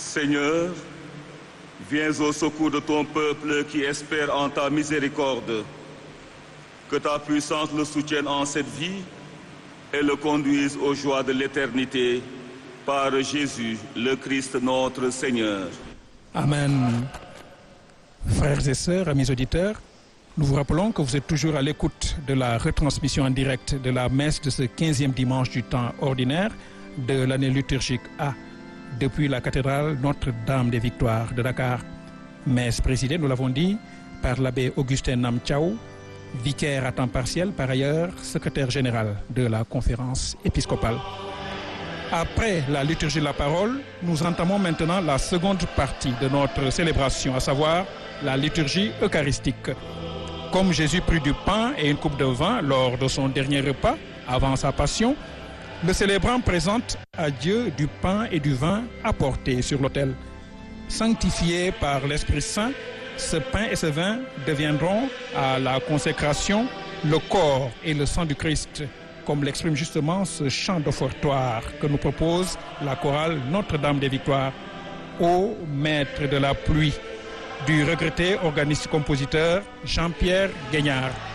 Seigneur, viens au secours de ton peuple qui espère en ta miséricorde. Que ta puissance le soutienne en cette vie et le conduise aux joies de l'éternité par Jésus, le Christ notre Seigneur. Amen. Frères et sœurs, amis auditeurs, nous vous rappelons que vous êtes toujours à l'écoute de la retransmission en direct de la messe de ce 15e dimanche du temps ordinaire de l'année liturgique A, depuis la cathédrale Notre-Dame des Victoires de Dakar. Messe présidée, nous l'avons dit, par l'abbé Augustin Namtchaou, vicaire à temps partiel, par ailleurs secrétaire général de la conférence épiscopale. Après la liturgie de la parole, nous entamons maintenant la seconde partie de notre célébration, à savoir la liturgie eucharistique. Comme Jésus prit du pain et une coupe de vin lors de son dernier repas, avant sa passion, le célébrant présente à Dieu du pain et du vin apportés sur l'autel. Sanctifiés par l'Esprit Saint, ce pain et ce vin deviendront à la consécration le corps et le sang du Christ, comme l'exprime justement ce chant d'offertoire que nous propose la chorale Notre-Dame des Victoires. Ô Maître de la pluie, du regretté organiste-compositeur Jean-Pierre Guignard.